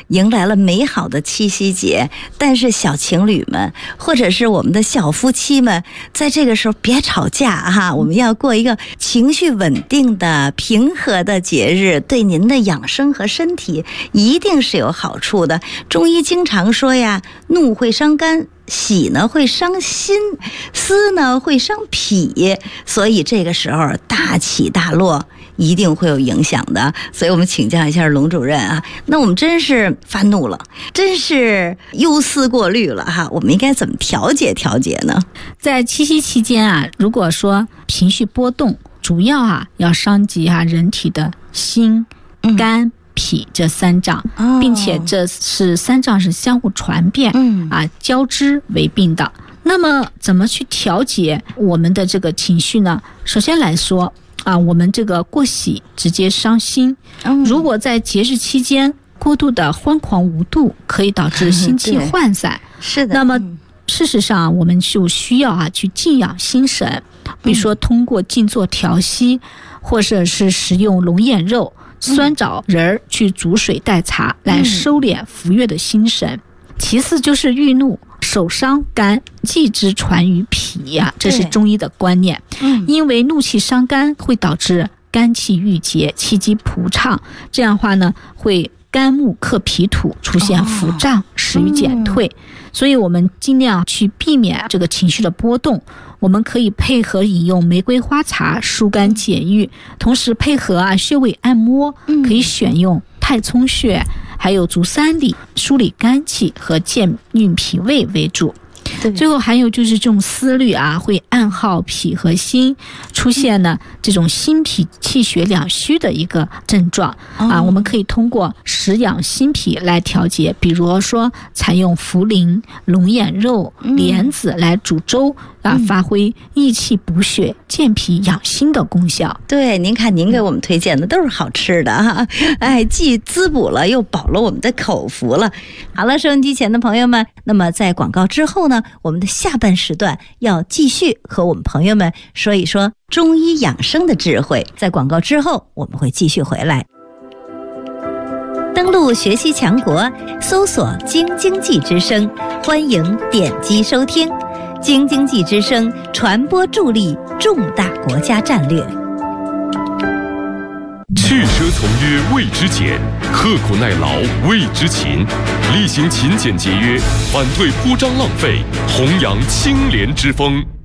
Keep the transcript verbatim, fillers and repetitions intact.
迎来了美好的七夕节，但是小情侣们或者是我们的小夫妻们，在这个时候别吵架哈，我们要过一个情绪稳定的平和的节日，对您的养生和身体一定是有好处的。中医经常说呀，怒会伤肝，喜呢会伤心，思呢会伤脾，所以这个时候大起大落一定会有影响的。所以我们请教一下龙主任啊，那我们真是发怒了，真是忧思过虑了哈，我们应该怎么调节调节呢？ 在七夕期间啊，如果说情绪波动，主要啊要伤及啊人体的心、肝、嗯脾这三脏，并且这是三脏是相互传变，嗯啊交织为病的。那么怎么去调节我们的这个情绪呢？首先来说啊，我们这个过喜直接伤心，如果在节日期间过度的欢狂无度，可以导致心气涣散。 是的。 那么事实上，我们就需要啊去静养心神，比如说通过静坐调息，或者是食用龙眼肉、酸枣仁儿去煮水代茶，来收敛浮越的心神。嗯、其次就是郁怒，手伤肝，气之传于脾呀、啊，这是中医的观念。嗯，因为怒气伤肝，会导致肝气郁结，气机不畅，这样的话呢，会肝木克脾土，出现腹胀，食欲减退。哦嗯、所以我们尽量去避免这个情绪的波动。我们可以配合饮用玫瑰花茶疏肝解郁，同时配合啊穴位按摩，可以选用太冲穴，还有足三里，梳理肝气和健运脾胃为主。最后还有就是这种思虑啊，会暗耗脾和心，出现呢这种心脾气血两虚的一个症状、哦、啊。我们可以通过食养心脾来调节，比如说采用茯苓、龙眼肉、莲子来煮粥、嗯、啊，发挥益气补血、健脾养心的功效。 对，您看您给我们推荐的都是好吃的哈，哎，既滋补了又饱了我们的口福了。好了，收音机前的朋友们，那么在广告之后呢，我们的下半时段要继续和我们朋友们说一说中医养生的智慧。在广告之后我们会继续回来。登录学习强国，搜索京津冀之声，欢迎点击收听。京津冀之声传播助力重大国家战略。 去奢从约谓之俭，刻苦耐劳谓之勤，厉行勤俭节约，反对铺张浪费，弘扬清廉之风。